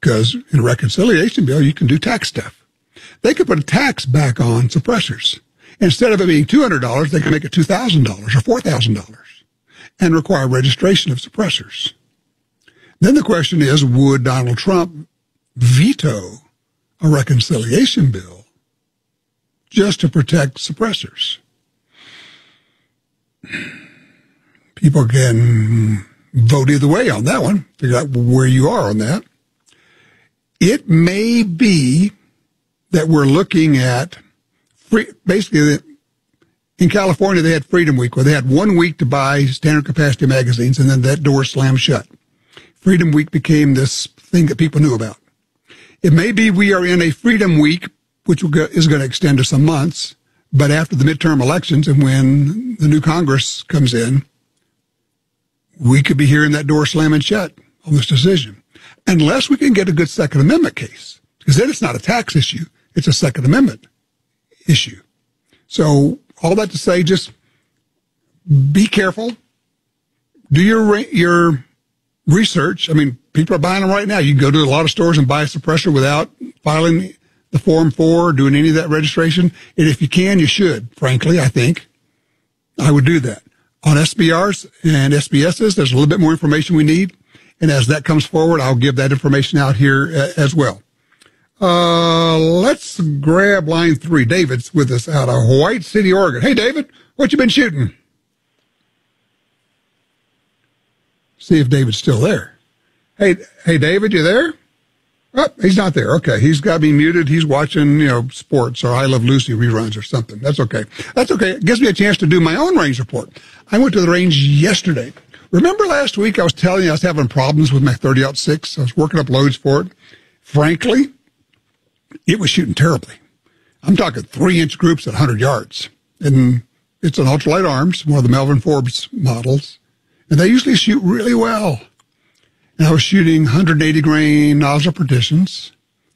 because in a reconciliation bill, you can do tax stuff. They could put a tax back on suppressors. Instead of it being $200, they can make it $2,000 or $4,000 and require registration of suppressors. Then the question is, would Donald Trump veto a reconciliation bill just to protect suppressors? People can vote either way on that one, figure out where you are on that. It may be that we're looking at basically, in California, they had Freedom Week, where they had 1 week to buy standard capacity magazines, and then that door slammed shut. Freedom Week became this thing that people knew about. It may be we are in a Freedom Week, which is going to extend to some months, but after the midterm elections and when the new Congress comes in, we could be hearing that door slamming shut on this decision, unless we can get a good Second Amendment case, because then it's not a tax issue, it's a Second Amendment issue. So all that to say, just be careful. Do your research. I mean, people are buying them right now. You can go to a lot of stores and buy a suppressor without filing the Form 4 or doing any of that registration. And if you can, you should. Frankly, I think I would do that. On SBRs and SBSs, there's a little bit more information we need. And as that comes forward, I'll give that information out here as well. Let's grab line 3. David's with us out of White City, Oregon. Hey, David, what you been shooting? See if David's still there. Hey, David, you there? Oh, he's not there. Okay. He's got to be muted. He's watching, sports or I Love Lucy reruns or something. That's okay. That's okay. It gives me a chance to do my own range report. I went to the range yesterday. Remember last week I was telling you I was having problems with my 30-06? I was working up loads for it. Frankly, it was shooting terribly. I'm talking 3-inch groups at 100 yards. And it's an ultralight arms, one of the Melvin Forbes models. And they usually shoot really well. And I was shooting 180 grain nozzle partitions.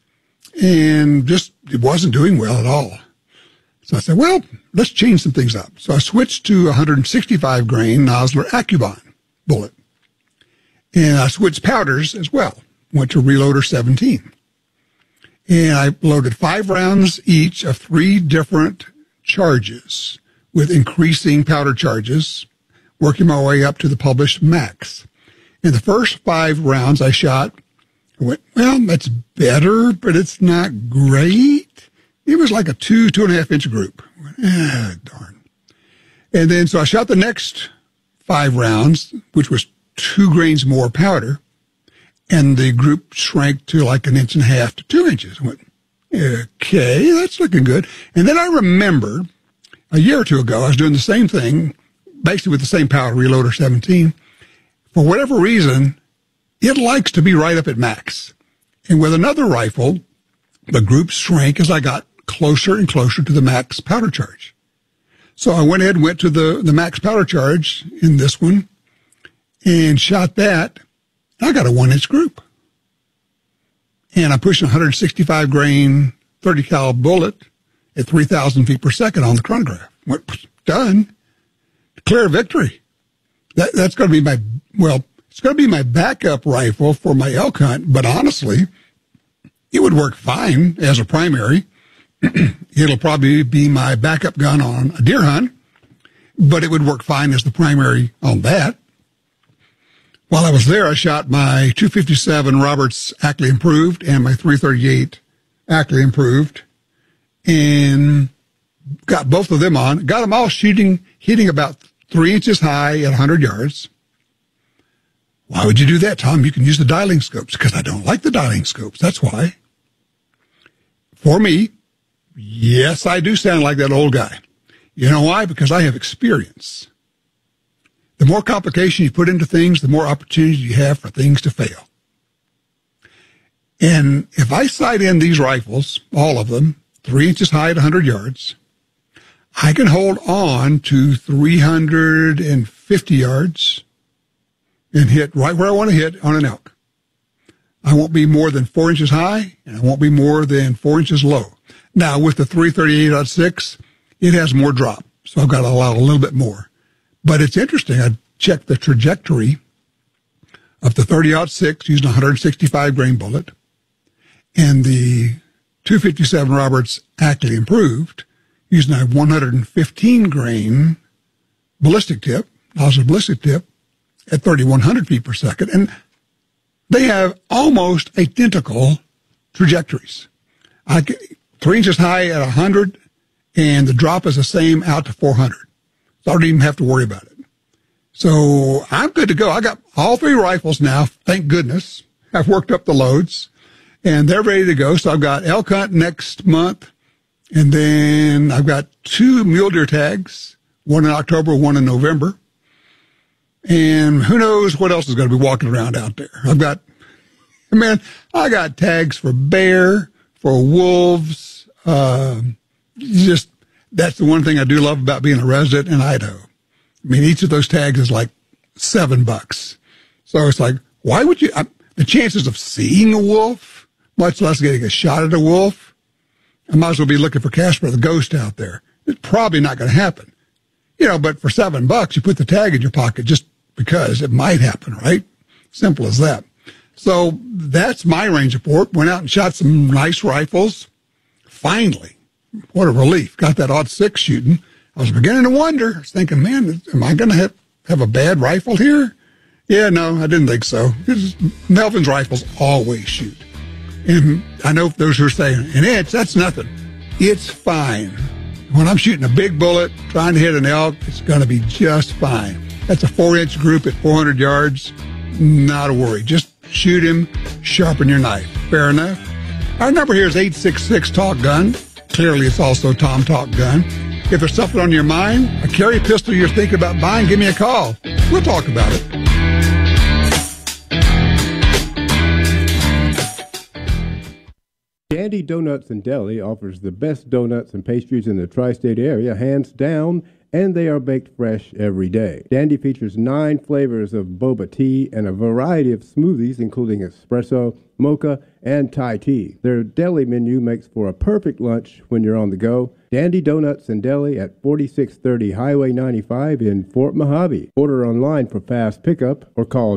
And just, it wasn't doing well at all. So I said, well, let's change some things up. So I switched to 165 grain Nosler Accubon bullet. And I switched powders as well. Went to Reloader 17. And I loaded 5 rounds each of 3 different charges with increasing powder charges, working my way up to the published max. In the first 5 rounds I shot, I went, well, that's better, but it's not great. It was like a 2.5 inch group. I went, darn. And then, so I shot the next 5 rounds, which was 2 grains more powder. And the group shrank to like 1.5 inches to 2 inches. I went, okay, that's looking good. And then I remembered a year or two ago, I was doing the same thing, basically with the same powder, Reloader 17. For whatever reason, it likes to be right up at max. And with another rifle, the group shrank as I got closer and closer to the max powder charge. So I went ahead and went to the max powder charge in this one and shot that. I got a 1-inch group. And I'm pushing 165 grain 30 cal bullet at 3,000 feet per second on the chronograph. Went, done. Declare victory. That's going to be it's going to be my backup rifle for my elk hunt, but honestly, it would work fine as a primary. It'll probably be my backup gun on a deer hunt, but it would work fine as the primary on that. While I was there, I shot my 257 Roberts Ackley Improved and my 338 Ackley Improved and got both of them on. Got them all hitting about 3 inches high at 100 yards. Why would you do that, Tom? You can use the dialing scopes, because I don't like the dialing scopes. That's why. For me, yes, I do sound like that old guy. You know why? Because I have experience. The more complication you put into things, the more opportunity you have for things to fail. And if I sight in these rifles, all of them, 3 inches high at 100 yards, I can hold on to 350 yards and hit right where I want to hit on an elk. I won't be more than 4 inches high, and I won't be more than 4 inches low. Now, with the 338.6, it has more drop, so I've got to allow a little bit more. But it's interesting. I checked the trajectory of the 30-06 using a 165 grain bullet And the 257 Roberts Ackley Improved, using a 115 grain ballistic tip, nozzle ballistic tip, at 3,100 feet per second. And they have almost identical trajectories. 3 inches high at 100, and the drop is the same out to 400. So I don't even have to worry about it. So I'm good to go. I got all 3 rifles now, thank goodness. I've worked up the loads, and they're ready to go. So I've got elk hunt next month, and then I've got 2 mule deer tags, one in October, one in November. And who knows what else is going to be walking around out there. I got tags for bear, for wolves. That's the one thing I do love about being a resident in Idaho. I mean, each of those tags is like $7. So it's like, why would you, the chances of seeing a wolf, much less getting a shot at a wolf, I might as well be looking for Casper the Ghost out there. It's probably not going to happen. But for $7, you put the tag in your pocket just because it might happen, right? Simple as that. So that's my range report. Went out and shot some nice rifles. Finally, what a relief. Got that .6 shooting. I was beginning to wonder. I was thinking, man, am I going to have a bad rifle here? Yeah, no, I didn't think so. Melvin's rifles always shoot. And I know those who are saying, that's nothing. It's fine. When I'm shooting a big bullet, trying to hit an elk, it's going to be just fine. That's a 4-inch group at 400 yards. Not a worry. Just shoot him, sharpen your knife. Fair enough. Our number here is 866-TALK-GUN. Clearly, it's also Tom Talk Gun. If there's something on your mind, a carry pistol you're thinking about buying, give me a call. We'll talk about it. Dandy Donuts and Deli offers the best donuts and pastries in the tri-state area, hands down, and they are baked fresh every day. Dandy features 9 flavors of boba tea and a variety of smoothies, including espresso, mocha, and Thai tea. Their deli menu makes for a perfect lunch when you're on the go. Dandy Donuts and Deli at 4630 Highway 95 in Fort Mojave. Order online for fast pickup or call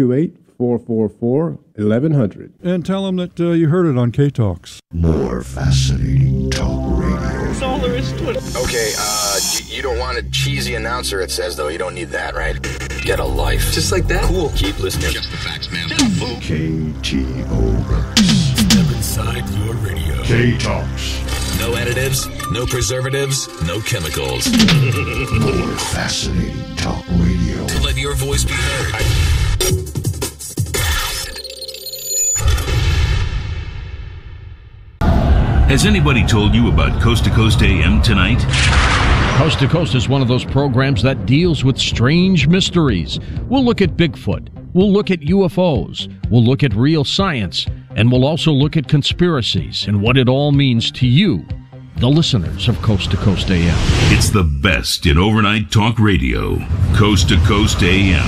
928-444-1100. And tell them that you heard it on K-Talks. More fascinating talk radio. That's all there is to it. Okay, you don't want a cheesy announcer, it says, though. You don't need that, right? Get a life. Just like that? Cool. Keep listening. Just the facts, man. KTOX. Step inside your radio. K-Talks. No additives, no preservatives, no chemicals. More fascinating talk radio. To let your voice be heard. Has anybody told you about Coast to Coast AM tonight? Coast to Coast is one of those programs that deals with strange mysteries. We'll look at Bigfoot. We'll look at UFOs. We'll look at real science. And we'll also look at conspiracies and what it all means to you, the listeners of Coast to Coast AM. It's the best in overnight talk radio. Coast to Coast AM.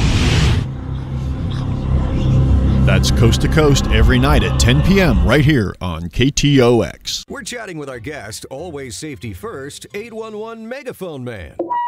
That's Coast to Coast every night at 10 p.m. right here on KTOX. We're chatting with our guest, always safety first, 811 Megaphone Man. Call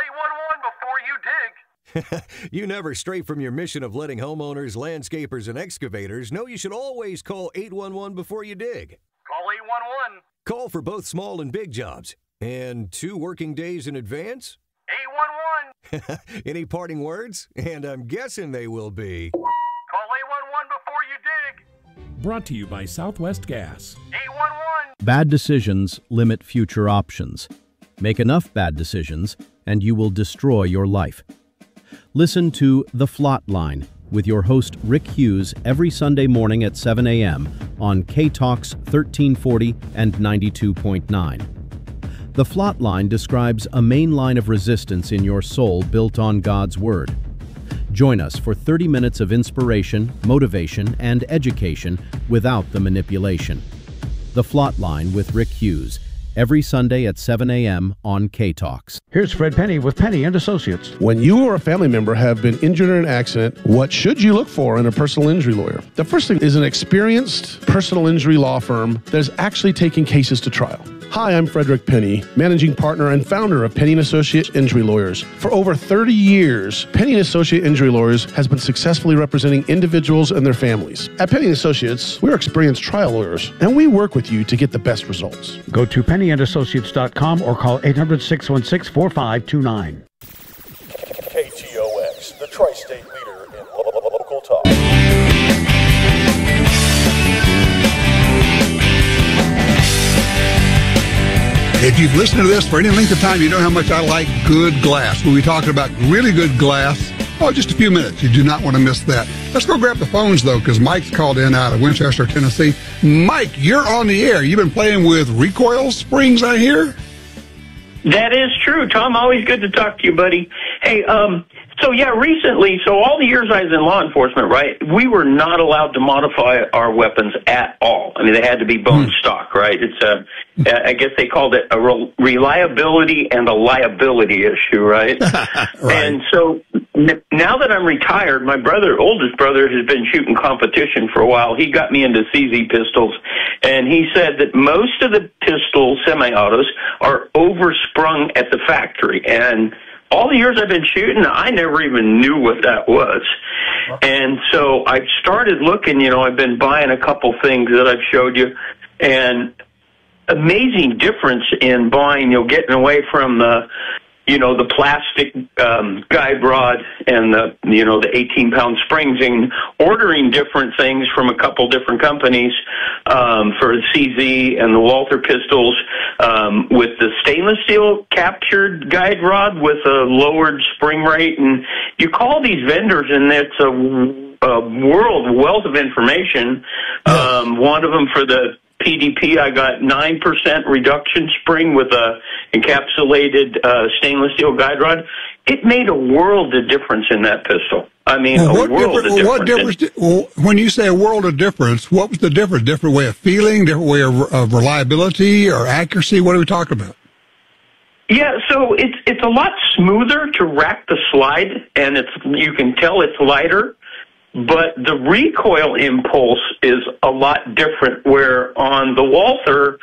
811 before you dig. You never stray from your mission of letting homeowners, landscapers, and excavators know you should always call 811 before you dig. Call 811. Call for both small and big jobs. And 2 working days in advance? 811. Any parting words? And I'm guessing they will be... Call 811 before you dig. Brought to you by Southwest Gas. 811. Bad decisions limit future options. Make enough bad decisions, and you will destroy your life. Listen to The Flot Line with your host Rick Hughes every Sunday morning at 7 a.m. on K-Talks 1340 and 92.9. The Flot Line describes a main line of resistance in your soul built on God's Word. Join us for 30 minutes of inspiration, motivation, and education without the manipulation. The Flot Line with Rick Hughes, every Sunday at 7 a.m. on K-Talks. Here's Fred Penny with Penny & Associates. When you or a family member have been injured in an accident, what should you look for in a personal injury lawyer? The first thing is an experienced personal injury law firm that is actually taking cases to trial. Hi, I'm Frederick Penny, managing partner and founder of Penny & Associate Injury Lawyers. For over 30 years, Penny & Associate Injury Lawyers has been successfully representing individuals and their families. At Penny & Associates, we're experienced trial lawyers, and we work with you to get the best results. Go to PennyandAssociates.com or call 800-616-4529. KTOX, the tri-state leader in local talk. If you've listened to this for any length of time, you know how much I like good glass. We'll be talking about really good glass. Oh, just a few minutes. You do not want to miss that. Let's go grab the phones, though, because Mike's called in out of Winchester, Tennessee. Mike, you're on the air. You've been playing with recoil springs, I hear? That is true, Tom. Always good to talk to you, buddy. Hey, recently, all the years I was in law enforcement, right, we were not allowed to modify our weapons at all. I mean, they had to be bone stock, right? It's I guess they called it a reliability and a liability issue, right? Right. And so now that I'm retired, my oldest brother, has been shooting competition for a while. He got me into CZ pistols, and he said that most of the pistol semi-autos are oversprung at the factory. And all the years I've been shooting, I never even knew what that was. And so I started looking, I've been buying a couple things that I've showed you, and amazing difference in buying, getting away from the plastic guide rod and the 18-pound springs, and ordering different things from a couple different companies for the CZ and the Walther pistols, with the stainless steel captured guide rod with a lowered spring rate. And you call these vendors, and it's a wealth of information. One of them for the PDP, I got 9% reduction spring with a encapsulated stainless steel guide rod. It made a world of difference in that pistol. I mean, a world of difference. What difference? When you say a world of difference, what was the difference? Different way of feeling, different way of reliability or accuracy? What are we talking about? Yeah, so it's a lot smoother to rack the slide, and you can tell it's lighter. But the recoil impulse is a lot different, where on the Walther,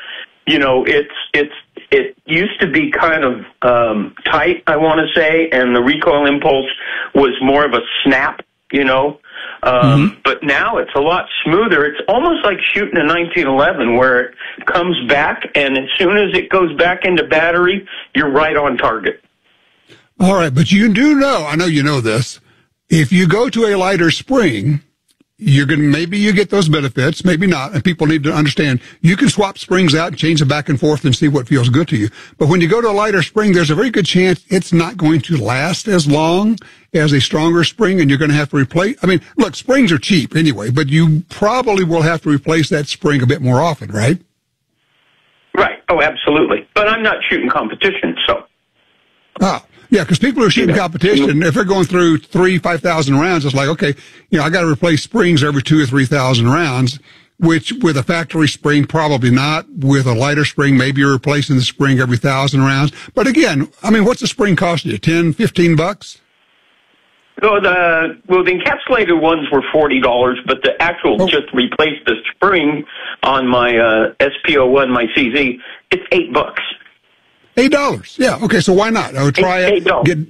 it used to be kind of tight, I want to say, and the recoil impulse was more of a snap, but now it's a lot smoother. It's almost like shooting a 1911, where it comes back, and as soon as it goes back into battery, you're right on target. All right, but you do know, I know you know this, if you go to a lighter spring, maybe you get those benefits, maybe not, and people need to understand you can swap springs out and change them back and forth and see what feels good to you. But when you go to a lighter spring, there's a very good chance it's not going to last as long as a stronger spring, and you're going to have to replace. I mean, look, springs are cheap anyway, but you probably will have to replace that spring a bit more often, right? Right. Oh, absolutely. But I'm not shooting competition, so. Yeah, because people who are shooting competition, if they're going through 5,000 rounds, it's like, okay, I got to replace springs every 2,000 or 3,000 rounds, which with a factory spring, probably not. With a lighter spring, maybe you're replacing the spring every 1,000 rounds. But again, I mean, what's the spring costing you? $10, $15? No, the encapsulated ones were $40, but the actual just replace the spring on my SP01, my CZ, it's $8. $8. Yeah. Okay. So why not? I would try it.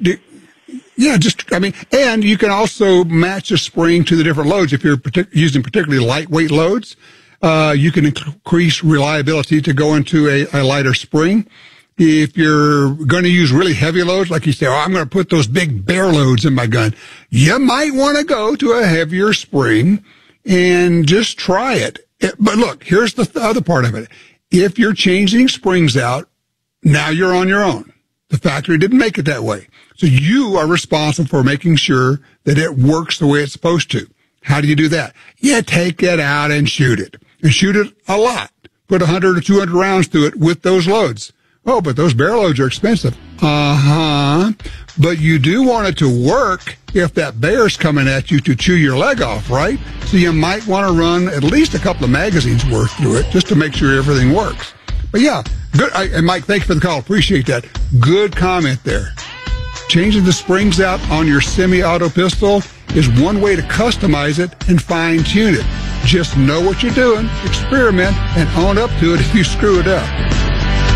And you can also match a spring to the different loads. If you're using particularly lightweight loads, you can increase reliability to go into a lighter spring. If you're going to use really heavy loads, like you say, I'm going to put those big bear loads in my gun, you might want to go to a heavier spring and just try it. But look, here's the other part of it. If you're changing springs out, now you're on your own. The factory didn't make it that way. So you are responsible for making sure that it works the way it's supposed to. How do you do that? You take it out and shoot it. And shoot it a lot. Put 100 or 200 rounds through it with those loads. Oh, but those barrel loads are expensive. But you do want it to work if that bear's coming at you to chew your leg off, right? So you might want to run at least a couple of magazines worth through it just to make sure everything works. But yeah, good. And Mike, thanks for the call. Appreciate that. Good comment there. Changing the springs out on your semi-auto pistol is one way to customize it and fine-tune it. Just know what you're doing, experiment, and own up to it if you screw it up.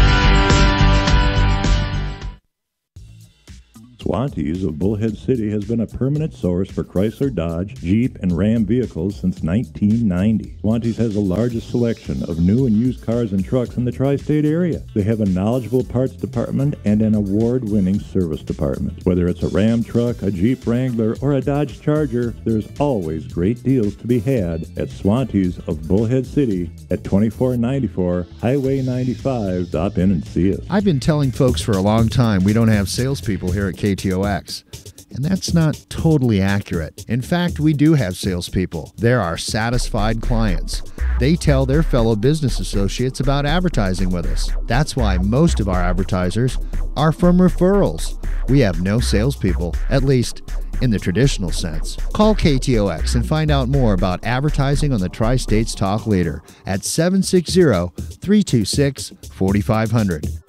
Swantees of Bullhead City has been a permanent source for Chrysler, Dodge, Jeep, and Ram vehicles since 1990. Swantees has the largest selection of new and used cars and trucks in the tri-state area. They have a knowledgeable parts department and an award-winning service department. Whether it's a Ram truck, a Jeep Wrangler, or a Dodge Charger, there's always great deals to be had at Swantees of Bullhead City at 2494 Highway 95. Stop in and see us. I've been telling folks for a long time we don't have salespeople here at KTOX. And that's not totally accurate. In fact, we do have salespeople. They're our satisfied clients. They tell their fellow business associates about advertising with us. That's why most of our advertisers are from referrals. We have no salespeople, at least in the traditional sense. Call KTOX and find out more about advertising on the Tri-States Talk Leader at 760-326-4500.